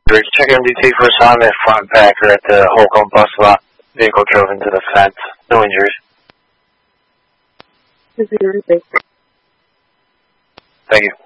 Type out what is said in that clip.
Check MDT for assignment, front packer at the Holcomb bus lot. Vehicle drove into the fence. No injuries. Thank you.